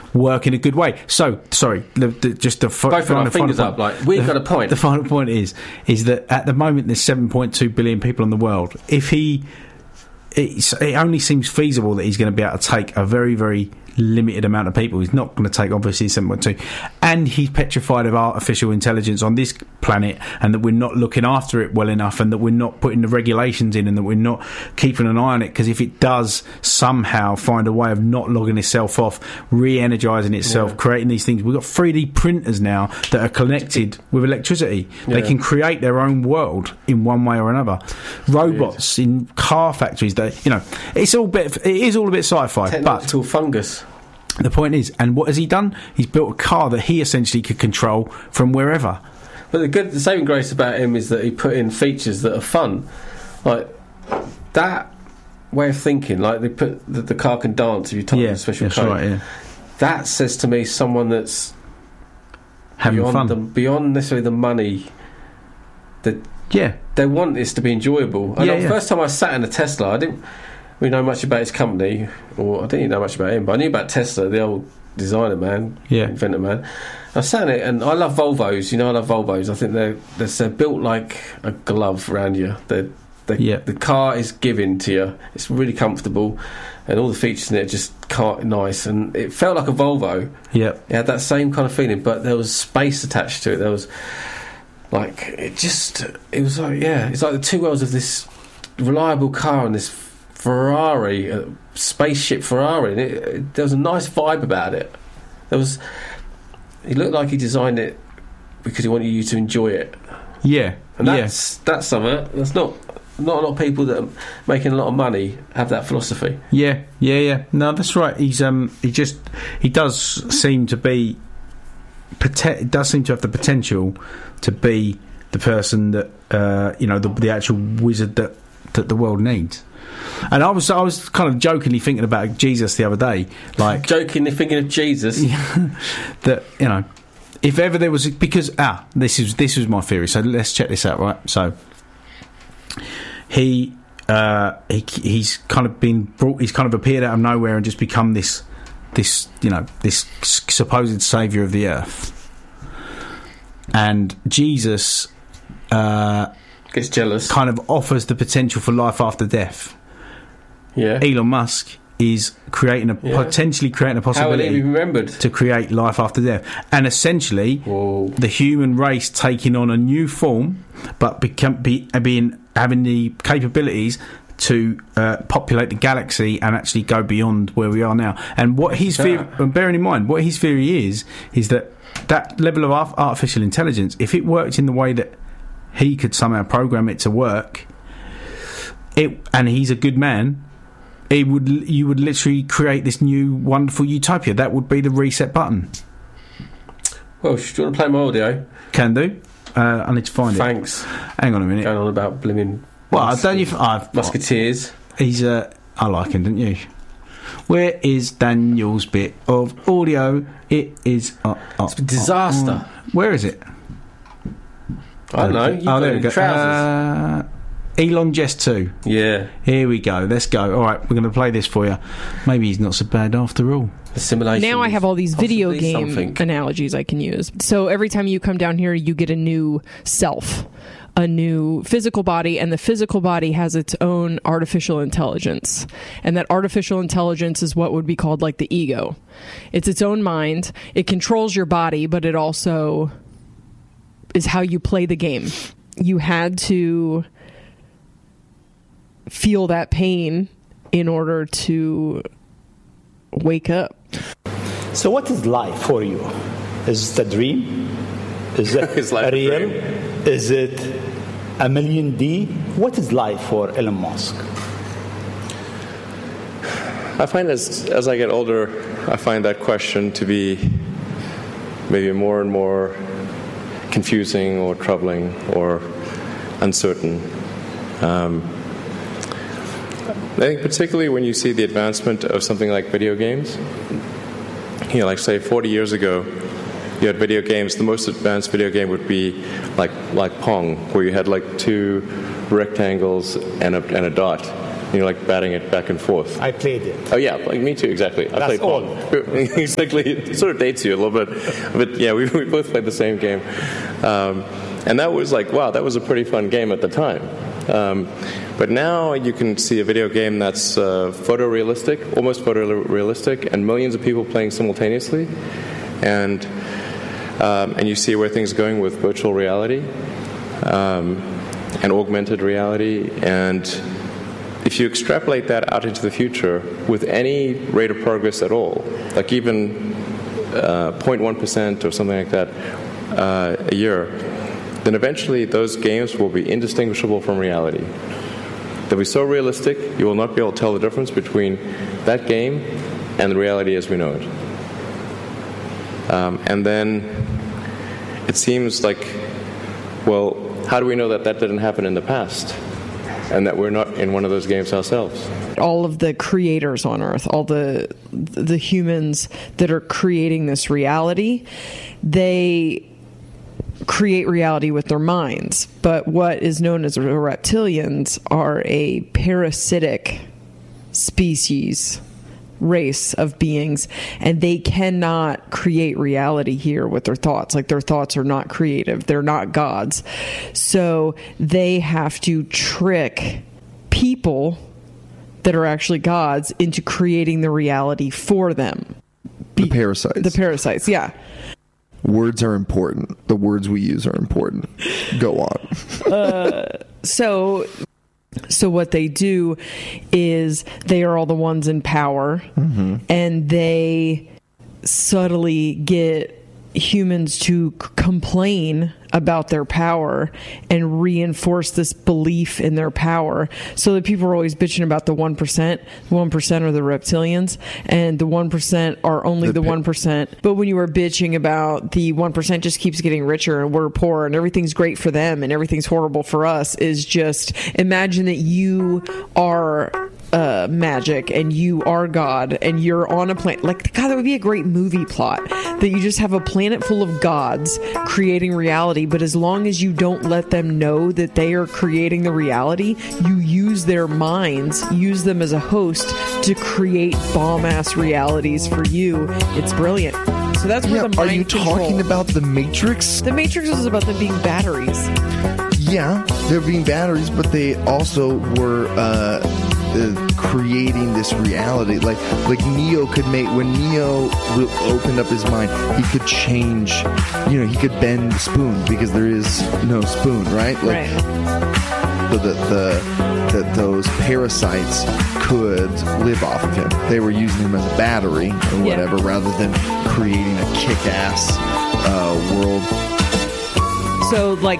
work in a good way. So, sorry, just the both our fingers up. Like we've got a point. The final point is that at the moment there's 7.2 billion people in the world. If it only seems feasible that he's going to be able to take a very, very limited amount of people. He's not going to take, obviously, 7.2. And he's petrified of artificial intelligence on this planet, and that we're not looking after it well enough, and that we're not putting the regulations in, and that we're not keeping an eye on it, because if it does somehow find a way of not logging itself off, re-energising itself, creating these things. We've got 3D printers now that are connected with electricity. They can create their own world in one way or another. Robots in car factories, it is all a bit sci-fi. Technological fungus. The point is, and what has he done? He's built a car that he essentially could control from wherever. But the saving grace about him is that he put in features that are fun. Like, that way of thinking, like they put the car can dance if you type in a special code. Right, that says to me someone that's having fun. Beyond necessarily the money, that they want this to be enjoyable. And the first time I sat in a Tesla, I didn't really know much about his company, or I didn't even know much about him, but I knew about Tesla, the old designer man, inventor man. I sat in it, and I love Volvos. I love Volvos. I think they're built like a glove around you. The car is given to you. It's really comfortable, and all the features in it are just nice. And it felt like a Volvo. Yeah, it had that same kind of feeling, but there was space attached to it. There was it's like the two worlds of this reliable car and this Ferrari, spaceship Ferrari. And there was a nice vibe about it. It looked like he designed it because he wanted you to enjoy it. Yeah, and that's something. That's not a lot of people that are making a lot of money have that philosophy. Yeah. No, that's right. He does seem to be. It does seem to have the potential to be the person that the actual wizard that the world needs. And I was kind of jokingly thinking about Jesus the other day, like jokingly thinking of Jesus. That if ever there was, because this was my theory. So let's check this out, right? So he's kind of been brought. He's kind of appeared out of nowhere and just become this supposed saviour of the earth. And Jesus gets jealous, kind of offers the potential for life after death. Yeah, Elon Musk is potentially creating a possibility. How will he be remembered? To create life after death, and essentially the human race taking on a new form, but having the capabilities to populate the galaxy and actually go beyond where we are now. And what his theory, bearing in mind what his theory is that level of artificial intelligence, if it worked in the way that he could somehow program it to work, and he's a good man, you would literally create this new wonderful utopia. That would be the reset button. Well, do you want to play my audio? Can do. I need to find it. Thanks. Hang on a minute. Going on about blimmin'. Well, don't you? Musketeers. He's I like him, don't you? Where is Daniel's bit of audio? It is. It's a disaster. Where is it? I don't know. There we go. Trousers. Elon Jest 2. Yeah. Here we go. Let's go. All right, we're going to play this for you. Maybe he's not so bad after all. Assimilation. Now I have all these video game analogies I can use. So every time you come down here, you get a new self, a new physical body, and the physical body has its own artificial intelligence. And that artificial intelligence is what would be called like the ego. It's its own mind. It controls your body, but it also is how you play the game. You had to feel that pain in order to wake up. So what is life for you? Is it a dream? Is it real? Is it a million D? What is life for Elon Musk? I find as I get older, I find that question to be maybe more and more confusing or troubling or uncertain. I think particularly when you see the advancement of something like video games, like say 40 years ago, you had video games. The most advanced video game would be like Pong, where you had like two rectangles and a dot, like batting it back and forth. I played it. Oh yeah, like me too, exactly. I That's played all. Exactly. It sort of dates you a little bit, but yeah, we both played the same game, and that was like, wow, that was a pretty fun game at the time. But now you can see a video game that's photorealistic, almost photorealistic, and millions of people playing simultaneously, and you see where things are going with virtual reality and augmented reality. And if you extrapolate that out into the future with any rate of progress at all, like even 0.1% or something like that a year, then eventually those games will be indistinguishable from reality. They'll be so realistic, you will not be able to tell the difference between that game and the reality as we know it. And then it seems like, well, how do we know that that didn't happen in the past? And that we're not in one of those games ourselves? All of the creators on Earth, all the humans that are creating this reality, they create reality with their minds. But what is known as the reptilians are a parasitic species, race of beings, and they cannot create reality here with their thoughts. Like, their thoughts are not creative. They're not gods. So they have to trick people that are actually gods into creating the reality for them. The parasites. The parasites, yeah. Words are important. The words we use are important. Go on. So what they do is they are all the ones in power, and they subtly get humans to complain about their power and reinforce this belief in their power. So that people are always bitching about the 1%. The 1% are the reptilians, and the 1% are only the 1%. But when you are bitching about the 1% just keeps getting richer and we're poor and everything's great for them and everything's horrible for us, is just imagine that you are magic and you are God and you're on a planet. Like, God, that would be a great movie plot, that you just have a planet full of gods creating reality, but as long as you don't let them know that they are creating the reality, you use their minds, use them as a host to create bomb-ass realities for you. It's brilliant. So that's where the mind Are you talking about The Matrix? The Matrix is about them being batteries. Yeah, they're being batteries, but they also were creating this reality. Like Neo could make, when Neo opened up his mind, he could change, he could bend the spoon because there is no spoon, right? Like, right. So that those parasites could live off of him. They were using him as a battery or whatever, rather than creating a kick-ass world. So, like,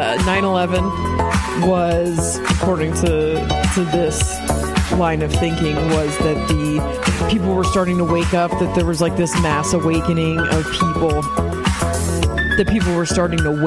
9/11 was, according to this line of thinking, was that the people were starting to wake up, that there was like this mass awakening of people, that people were starting to wake